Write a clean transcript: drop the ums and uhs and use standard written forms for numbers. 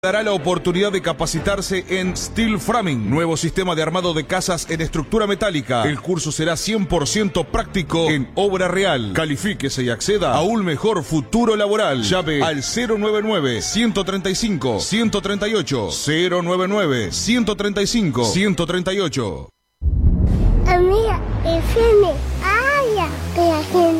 Dará la oportunidad de capacitarse en Steel Framing, nuevo sistema de armado de casas en estructura metálica. El curso será 100% práctico en obra real. Califíquese y acceda a un mejor futuro laboral. Llame al 099-135-138. 099-135-138. Amiga, FM, que la gente